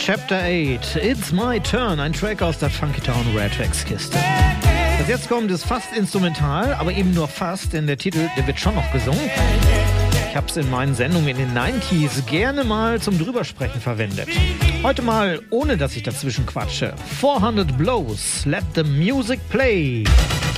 Chapter 8, It's My Turn, ein Track aus der Funky Town Rare Tracks Kiste. Was jetzt kommt, ist fast instrumental, aber eben nur fast, denn der Titel, der wird schon noch gesungen. Ich habe es in meinen Sendungen in den 90s gerne mal zum Drübersprechen verwendet. Heute mal, ohne dass ich dazwischen quatsche. 400 Blows, let the music play.